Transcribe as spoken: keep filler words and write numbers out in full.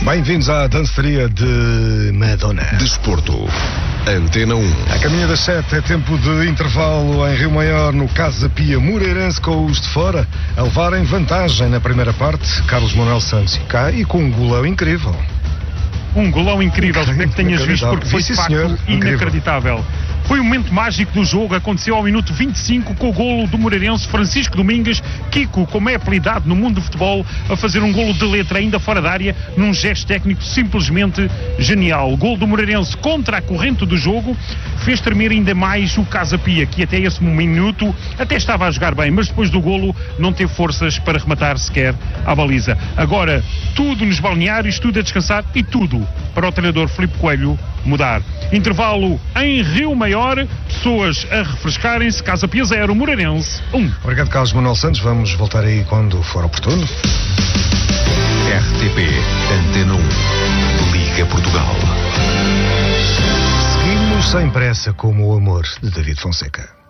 Bem-vindos à danceteria de Madonna. Desporto, Antena um. A caminho das sete é tempo de intervalo em Rio Maior, no Casa Pia. Moreirense com os de fora a levarem vantagem na primeira parte. Carlos Manuel Santos cá e com um golão incrível. Um golão incrível, espero que tenhas visto, porque foi Sim, de facto senhor. inacreditável. Foi o momento mágico do jogo, aconteceu ao minuto vinte e cinco com o golo do Moreirense, Francisco Domingues, Kiko, como é apelidado no mundo do futebol, a fazer um golo de letra ainda fora da área, num gesto técnico simplesmente genial. O golo do Moreirense contra a corrente do jogo fez tremer ainda mais o Casa Pia, que até esse minuto até estava a jogar bem, mas depois do golo não teve forças para rematar sequer à baliza. Agora, tudo nos balneários, tudo a descansar e tudo para o treinador Filipe Coelho mudar. Intervalo em Rio Maior, pessoas a refrescarem-se. Casa Pia zero, Moreirense um. Obrigado, Carlos Manuel Santos. Vamos voltar aí quando for oportuno. R T P, Antena um, Liga Portugal. Seguimos sem pressa como o amor de David Fonseca.